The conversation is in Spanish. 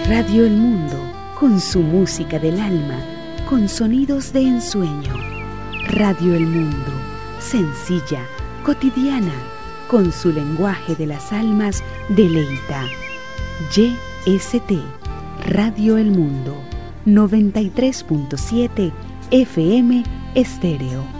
Radio El Mundo, con su música del alma, con sonidos de ensueño. Radio El Mundo, sencilla, cotidiana, con su lenguaje de las almas, deleita. YST, Radio El Mundo, 93.7 FM Estéreo.